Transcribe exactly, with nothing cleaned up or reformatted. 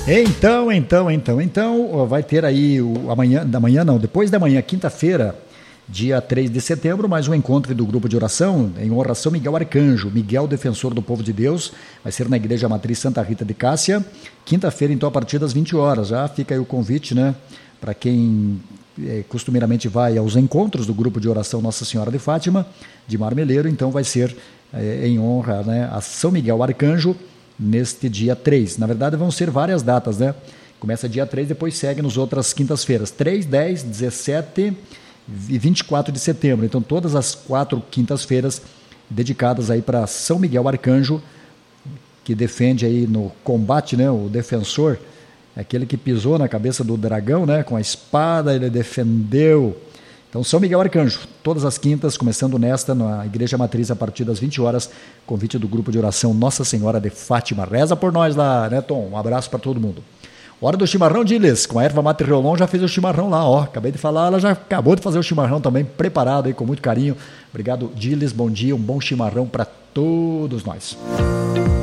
Então, então, então, então, vai ter aí o amanhã, da manhã não, depois da manhã, quinta-feira, dia três de setembro, mais um encontro do grupo de oração em honra a São Miguel Arcanjo, Miguel Defensor do Povo de Deus, vai ser na Igreja Matriz Santa Rita de Cássia, quinta-feira, então, a partir das vinte horas, já fica aí o convite, né, para quem é, costumeiramente vai aos encontros do grupo de oração Nossa Senhora de Fátima, de Marmeleiro, então vai ser é, em honra, né, a São Miguel Arcanjo, neste dia três. Na verdade, vão ser várias datas, né? Começa dia três, depois segue nas outras quintas-feiras. três, dez, dezessete e vinte e quatro de setembro. Então, todas as quatro quintas-feiras dedicadas aí para São Miguel Arcanjo, que defende aí no combate, né? O defensor, aquele que pisou na cabeça do dragão, né? Com a espada, ele defendeu. Então, São Miguel Arcanjo, todas as quintas, começando nesta, na Igreja Matriz, a partir das vinte horas, convite do grupo de oração Nossa Senhora de Fátima. Reza por nós lá, né, Tom? Um abraço para todo mundo. Hora do chimarrão, Diles, com a erva mate Reolon, já fez o chimarrão lá, ó. Acabei de falar, ela já acabou de fazer o chimarrão também, preparado aí com muito carinho. Obrigado, Diles, bom dia, um bom chimarrão para todos nós.